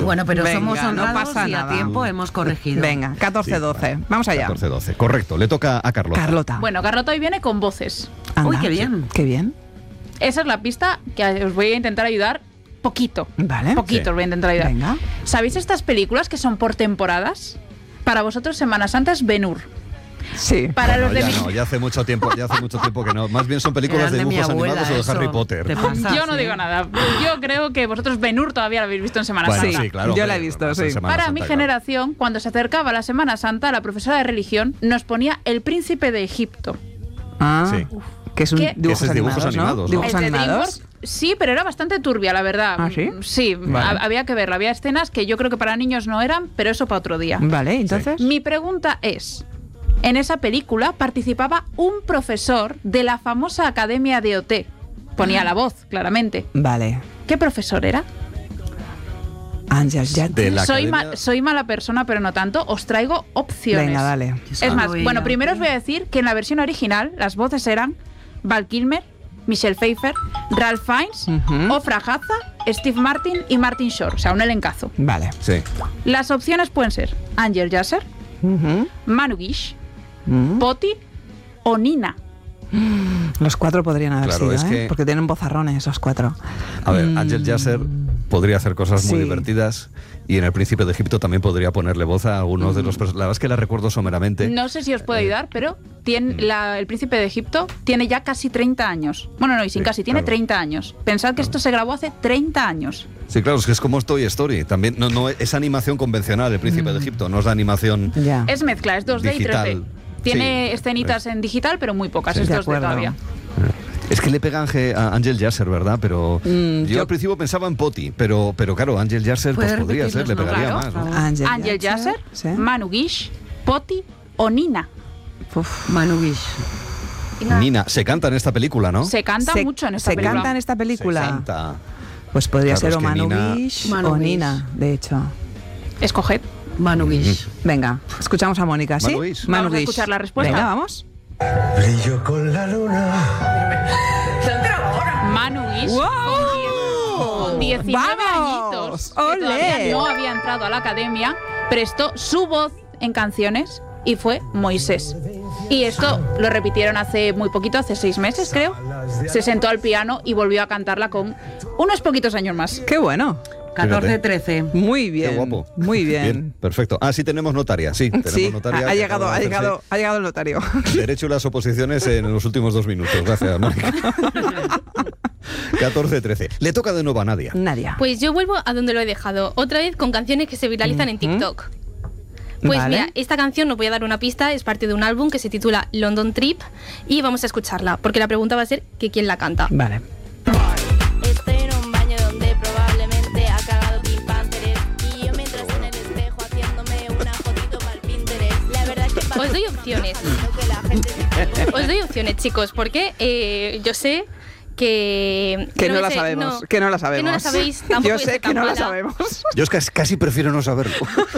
Bueno, pero Venga, somos honrados no pasa y nada. a tiempo hemos corregido. Venga, 14-12. vale. Vamos allá. 14-12. Correcto. Le toca a Carlota. Carlota. Bueno, Carlota hoy viene con voces. Anda. Uy, qué bien. Qué bien. Esa es la pista que os voy a intentar ayudar poquito. Vale. Poquito Sí. os voy a intentar ayudar. Venga. ¿Sabéis estas películas que son por temporadas? Para vosotros Semana Santa es Ben-Hur. Sí. Para Bueno, los de ya mi... no, ya hace mucho tiempo que no. Más bien son películas Eran de de mi dibujos abuela, animados o de eso. Harry Potter. Te pasas, Yo no digo nada. Yo creo que vosotros Ben-Hur todavía lo habéis visto en Semana Bueno, Santa. sí, claro. Yo la he hombre, visto, va a ser sí. Semana Para Santa, mi claro. generación, cuando se acercaba la Semana Santa, la profesora de religión nos ponía El Príncipe de Egipto. Ah, Sí. que es un ¿Qué? dibujos Ese es dibujos animados, animados, ¿no? ¿no? Dibujos El de animados. DreamWorks, sí, pero era bastante turbia, la verdad. ¿Ah, sí? Sí, Vale. había que verla. Había escenas que yo creo que para niños no eran, pero eso para otro día. Vale, entonces. Mi pregunta es, en esa película participaba un profesor de la famosa Academia de OT. Ponía la voz, claramente. Vale. ¿Qué profesor era? Ángel, ya. De la Soy, academia- soy mala persona, pero no tanto. Os traigo opciones. Venga, dale. Es más, Soy bueno, ella. primero os voy a decir que en la versión original las voces eran Val Kilmer, Michelle Pfeiffer, Ralph Fiennes, Ujú. Ofra Haza, Steve Martin y Martin Short. O sea, un elencazo. Vale. Sí. Las opciones pueden ser Angel Yasser, Ujú. Manu Guish, Mm. Poti o Nina. Los cuatro podrían haber Claro, sido, es ¿eh? que- Porque tienen vozarrones esos cuatro. A ver, Ángel Yasser podría hacer cosas muy Sí. divertidas y en El Príncipe de Egipto también podría ponerle voz a algunos de los personajes. La verdad es que la recuerdo someramente. No sé si os puedo ayudar, pero el príncipe de Egipto tiene ya casi 30 años. Bueno, no, y sin Sí, casi, tiene claro. 30 años. Pensad que esto se grabó hace 30 años. Sí, claro, es que es como Toy Story. También no es animación convencional, El Príncipe de Egipto, no es la animación Ya. Es mezcla, es 2D digital. y 3D. Tiene Sí, escenitas en digital, pero muy pocas, Sí, es de 2D acuerdo. todavía. Es que le pega a Ángel Yasser, ¿verdad? Pero yo yo- al principio pensaba en Poti, pero claro, Ángel Yasser pues ¿Puedes podría ser, le repetirlos, pegaría no? más, ¿no? Claro. Angel Yasser, Sí. Manu Guish, Poti o Nina. Uf. Manu Guish. Nina, se canta en esta película, ¿no? Se canta Se- mucho en esta se película. canta en esta Se película. canta. Pues podría Claro, ser es o que Manu Nina- Guish Manu o Guish. Nina, de hecho. Escoged. Manu Guish. Venga, escuchamos a Mónica, ¿sí? Manu Guish. Vamos a escuchar la respuesta. Venga, vamos. Brillo con la luna. Manu Guish con 19 ¡Vamos! añitos. Que ¡Olé! todavía no había entrado a la academia, prestó su voz en canciones y fue Moisés. Y esto lo repitieron hace muy poquito, hace 6 meses creo. Se sentó al piano y volvió a cantarla con unos poquitos años más. Qué bueno. 14-13. Muy bien. Qué guapo. Muy bien. Perfecto. Ah, sí, tenemos notaria. Sí, tenemos Sí, notaria. ha que llegado, acaba ha de llegado, ha llegado el notario. hacerse Derecho a las oposiciones en los últimos 2 minutos. Gracias, Mónica. 14-13. Le toca de nuevo a Nadia. Nadia. Pues yo vuelvo a donde lo he dejado, otra vez con canciones que se viralizan en TikTok. Pues Vale. mira, esta canción, os voy a dar una pista, es parte de un álbum que se titula London Trip y vamos a escucharla, porque la pregunta va a ser que quién la canta. Vale. Estoy en un baño donde probablemente ha cagado Pink Panther y yo mientras en el espejo haciéndome una fotito para el Pinterest. La verdad es que Os doy opciones. que la gente Os doy opciones, chicos, porque yo sé que Que no la me sé- sabemos. Que no la sabemos. Que no la sabéis, tampoco Yo voy a sé ser que tan no la mala. sabemos. Yo es que casi prefiero no saberlo.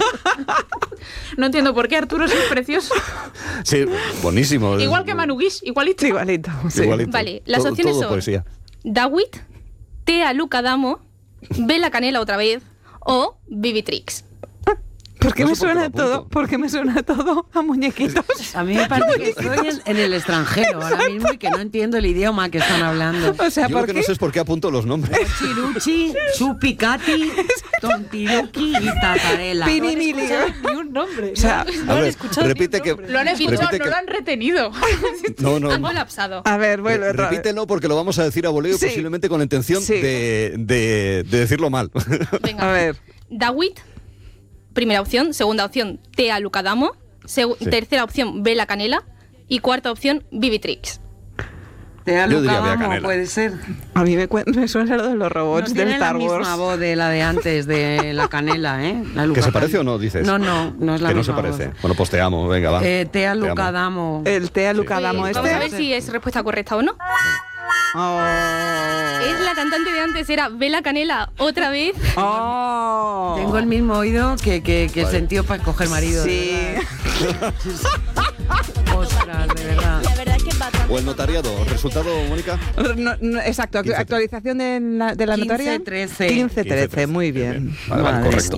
No entiendo por qué Arturo es precioso. Sí, buenísimo. Igual que Manu Guish, igualito. Igualito. Sí. Igualito. Vale, las Todo- opciones todo son poesía. Dawit, Tea Luca Damo, Ve la Canela otra vez o Vivitrix. ¿Por qué No me sé por qué suena lo apunto. todo? ¿Por qué me suena todo a muñequitos? A mí me parece que estoy en el extranjero ahora mismo y que no entiendo el idioma que están hablando. O sea, Yo ¿por lo que qué? no sé es por qué apunto los nombres. Chiruchi, Chupicati, Tontiruki y Tatarela. Pininili. Ni un nombre. O sea, A ver, repite que. Lo han escuchado, repite no que- lo han retenido. No. Han colapsado. a ver, bueno, Repítelo porque lo vamos a decir a voleo, Sí. posiblemente con la intención Sí. de decirlo mal. Venga. A ver. Dawit, primera opción. Segunda opción, Tea Luca Damo. Tercera opción, Ve la Canela. Y cuarta opción, Vivitrix. Tea Yo diría Luca Bea Damo, Canela. puede ser. A mí me suena lo de los No robots del tiene la Star misma Wars. voz de la de antes, de la Canela, ¿eh? La Luca ¿Que se Can- parece o no, dices? No es la Que no se misma parece. voz. Bueno, pues te amo, venga, va. Tea Te amo. Luca Damo. El Tea Luca Oye, Damo vamos a ver este. si es respuesta correcta o no. Oh. Es la cantante de antes, era Ve la Canela otra vez. Oh. Tengo el mismo oído que Vale. sentido para escoger marido. Sí. De verdad. Ostras, de verdad. la verdad es que es bastante O el notariado. ¿Resultado, Mónica? Exacto, 15-13. actualización de la notaria. 15-13. 15-13, muy bien. Vale, Madre correcto.